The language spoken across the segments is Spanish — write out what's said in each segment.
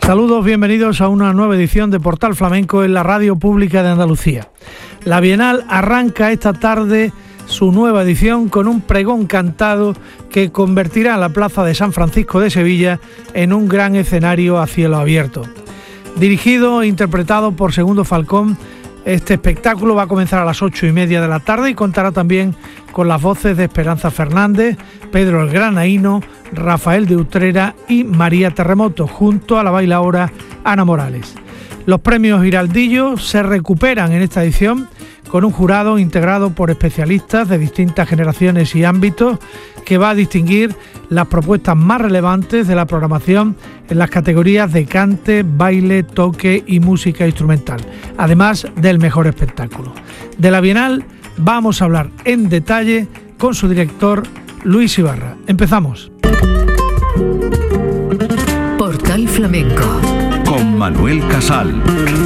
Saludos, bienvenidos a una nueva edición de Portal Flamenco en la Radio Pública de Andalucía. La Bienal arranca esta tarde su nueva edición con un pregón cantado que convertirá la Plaza de San Francisco de Sevilla en un gran escenario a cielo abierto. Dirigido e interpretado por Segundo Falcón, este espectáculo va a comenzar a las 8:30 de la tarde y contará también con las voces de Esperanza Fernández, Pedro el Granaíno, Rafael de Utrera y María Terremoto, junto a la bailaora Ana Morales. Los premios Giraldillo se recuperan en esta edición con un jurado integrado por especialistas de distintas generaciones y ámbitos que va a distinguir las propuestas más relevantes de la programación en las categorías de cante, baile, toque y música instrumental, además del mejor espectáculo. De la Bienal vamos a hablar en detalle con su director Luis Ibarra. Empezamos. Portal Flamenco con Manuel Casal.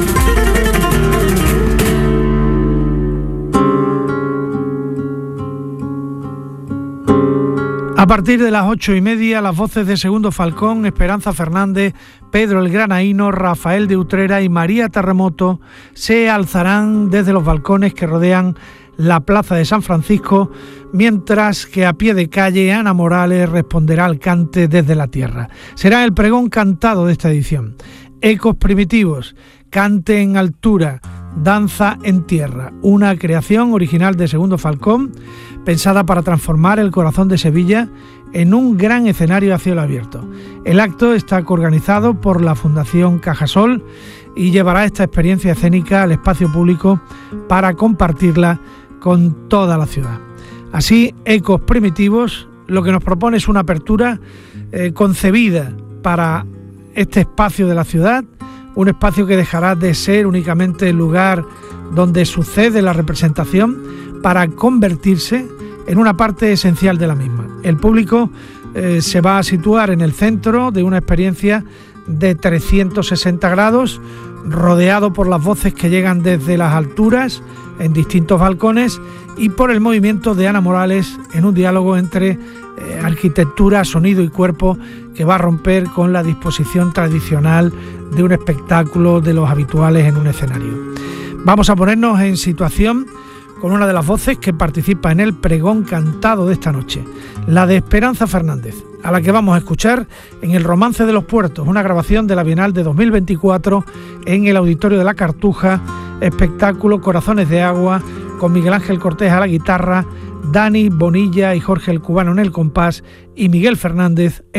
A partir de las 8:30, las voces de Segundo Falcón, Esperanza Fernández, Pedro el Granaíno, Rafael de Utrera y María Terremoto se alzarán desde los balcones que rodean la Plaza de San Francisco, mientras que a pie de calle Ana Morales responderá al cante desde la tierra. Será el pregón cantado de esta edición. Ecos primitivos, cante en altura, danza en tierra, una creación original de Segundo Falcón, pensada para transformar el corazón de Sevilla en un gran escenario a cielo abierto. El acto está coorganizado por la Fundación Cajasol y llevará esta experiencia escénica al espacio público para compartirla con toda la ciudad. Así, Ecos Primitivos lo que nos propone es una apertura concebida para este espacio de la ciudad, un espacio que dejará de ser únicamente el lugar donde sucede la representación para convertirse en una parte esencial de la misma. El público se va a situar en el centro de una experiencia de 360 grados, rodeado por las voces que llegan desde las alturas en distintos balcones y por el movimiento de Ana Morales en un diálogo entre arquitectura, sonido y cuerpo que va a romper con la disposición tradicional de un espectáculo de los habituales en un escenario. Vamos a ponernos en situación con una de las voces que participa en el pregón cantado de esta noche, la de Esperanza Fernández, a la que vamos a escuchar en El Romance de los Puertos, una grabación de la Bienal de 2024 en el Auditorio de la Cartuja, espectáculo Corazones de Agua, con Miguel Ángel Cortés a la guitarra, Dani Bonilla y Jorge el Cubano en el compás y Miguel Fernández en